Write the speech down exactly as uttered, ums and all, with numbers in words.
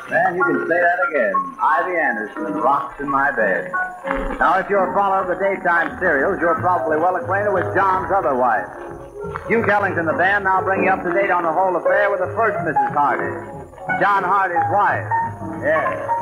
Man, you can say that again. Ivy Anderson and Rocks in My Bed. Now, if you're a follower of the daytime serials, you're probably well acquainted with John's other wife. Duke Ellington, the band, now bring you up to date on the whole affair with the first Missus Hardy, John Hardy's wife. Yeah.